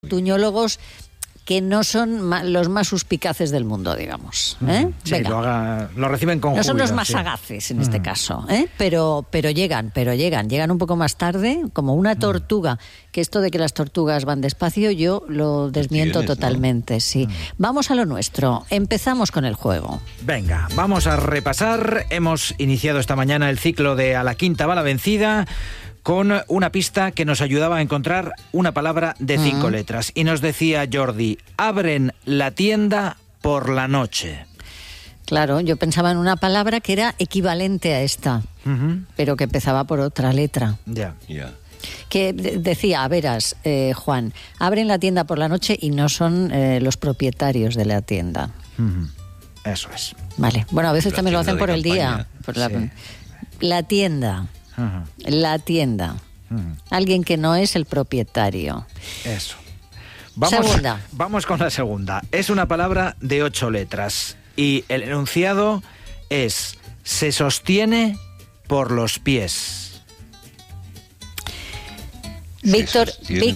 tuñólogos que no son los más suspicaces del mundo, digamos. Sí, lo reciben con no júbilo. son los más sagaces en este caso, pero llegan un poco más tarde, como una tortuga, que esto de que las tortugas van despacio, yo lo desmiento totalmente, ¿no? Sí. Vamos a lo nuestro, empezamos con el juego. Venga, vamos a repasar. Hemos iniciado esta mañana el ciclo de A la quinta va la vencida, con una pista que nos ayudaba a encontrar una palabra de 5 letras. Y nos decía Jordi, abren la tienda por la noche. Claro, yo pensaba en una palabra que era equivalente a esta, pero que empezaba por otra letra. Ya. Que decía, verás, Juan, abren la tienda por la noche y no son los propietarios de la tienda. Eso es. Vale, bueno, a veces también lo hacen por el día. Por la tienda. La tienda. Alguien que no es el propietario. Eso. Vamos con la segunda. Es una palabra de 8 letras y el enunciado es: se sostiene por los pies. Víctor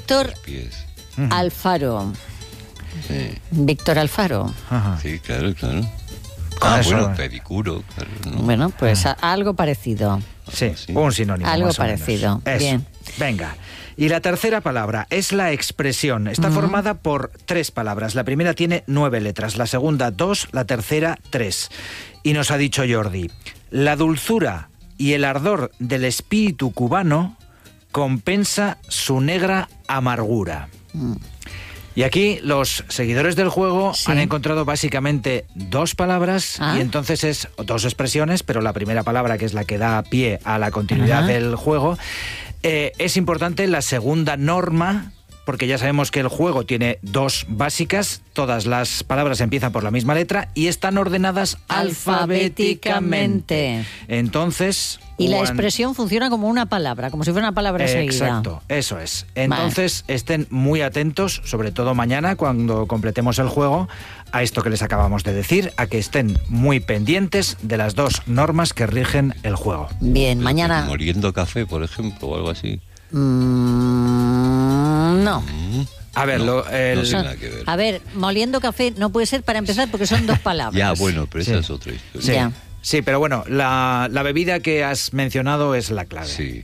Alfaro. Sí. Víctor Alfaro. Sí, claro. Bueno, pedicuro. Claro, ¿no? Bueno, pues algo parecido. Sí, un sinónimo. Algo más o parecido. Menos. Bien. Venga. Y la tercera palabra es la expresión. Está formada por 3 palabras. La primera tiene 9 letras, la segunda 2, la tercera 3. Y nos ha dicho Jordi, la dulzura y el ardor del espíritu cubano compensa su negra amargura. Y aquí los seguidores del juego han encontrado básicamente 2 palabras y entonces es 2 expresiones, pero la primera palabra, que es la que da pie a la continuidad del juego, es importante la segunda norma, porque ya sabemos que el juego tiene 2 básicas, todas las palabras empiezan por la misma letra y están ordenadas alfabéticamente. Entonces... Y la expresión funciona como una palabra, como si fuera una palabra seguida. Exacto, eso es. Entonces estén muy atentos, sobre todo mañana, cuando completemos el juego, a esto que les acabamos de decir, a que estén muy pendientes de las 2 normas que rigen el juego. Bien, mañana... Moliendo café, por ejemplo, o algo así. No. A ver, no tiene nada que ver. A ver, moliendo café no puede ser para empezar porque son 2 palabras. Ya, bueno, pero esa es otra historia. Sí, pero bueno, la bebida que has mencionado es la clave. Sí.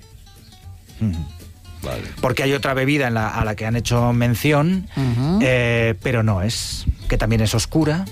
Vale. Porque hay otra bebida a la que han hecho mención, pero no es, que también es oscura,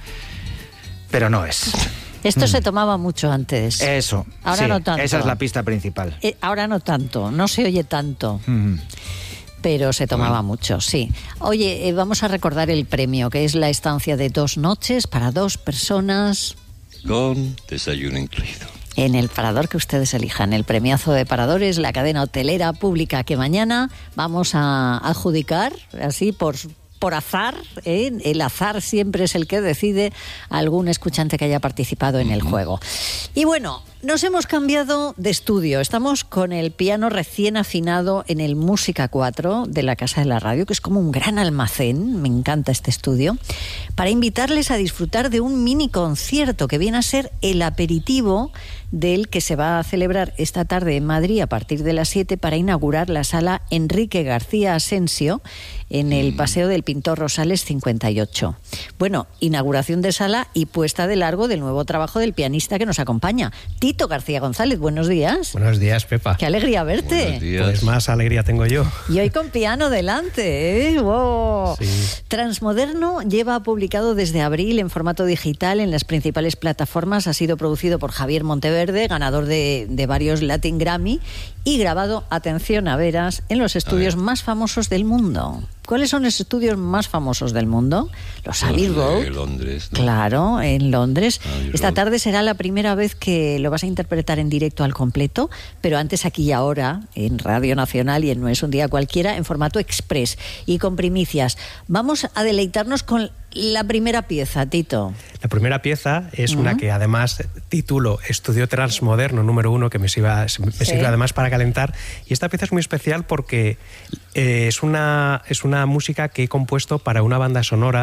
pero no es. Esto se tomaba mucho antes. Eso. Ahora no tanto. Esa es la pista principal. Ahora no tanto, no se oye tanto. Pero se tomaba mucho, sí. Oye, vamos a recordar el premio, que es la estancia de 2 noches para 2 personas... Con desayuno incluido. En el parador que ustedes elijan. El premiazo de paradores, la cadena hotelera pública que mañana vamos a adjudicar, así por azar, el azar siempre es el que decide a algún escuchante que haya participado en el juego. Y bueno, nos hemos cambiado de estudio. Estamos con el piano recién afinado en el Música 4 de la Casa de la Radio, que es como un gran almacén, me encanta este estudio, para invitarles a disfrutar de un mini concierto que viene a ser el aperitivo del que se va a celebrar esta tarde en Madrid a partir de las 7 para inaugurar la sala Enrique García Asensio en el Paseo del Pintor Rosales 58. Bueno, inauguración de sala y puesta de largo del nuevo trabajo del pianista que nos acompaña, Tito García González. Buenos días. Buenos días, Pepa. Qué alegría verte. Buenos días. Pues más alegría tengo yo. Y hoy con piano delante, ¿eh? ¡Wow! Sí. Transmoderno lleva publicado desde abril en formato digital en las principales plataformas. Ha sido producido por Javier Monteverde, ganador de varios Latin Grammy, y grabado, atención a veras, en los estudios más famosos del mundo. ¿Cuáles son los estudios más famosos del mundo? Los Abbey Road. En Londres, ¿no? Claro, en Londres. Esta tarde será la primera vez que lo vas a interpretar en directo al completo, pero antes, aquí y ahora, en Radio Nacional y en No es un día cualquiera, en formato express y con primicias. Vamos a deleitarnos con la primera pieza, Tito. La primera pieza es una que además titulo Estudio Transmoderno número 1, que me sirve además para calentar. Y esta pieza es muy especial porque es una música que he compuesto para una banda sonora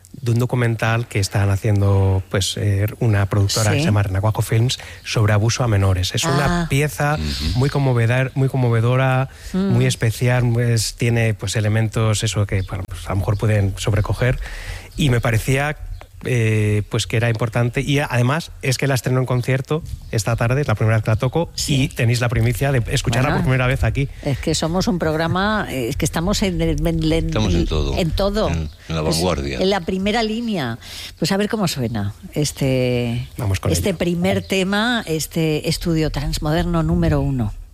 de un documental que están haciendo pues una productora que se llama Renacuajo Films sobre abuso a menores. Es una pieza muy conmovedora, muy especial, pues tiene pues elementos eso que bueno, pues, a lo mejor pueden sobrecoger, y me parecía pues que era importante, y además es que la estreno en concierto esta tarde, es la primera vez que la toco, y tenéis la primicia de escucharla por primera vez aquí. Es que somos un programa, es que estamos estamos en todo. En la vanguardia. En la primera línea. Pues a ver cómo suena este Vamos con ello. primer tema, este estudio transmoderno número 1.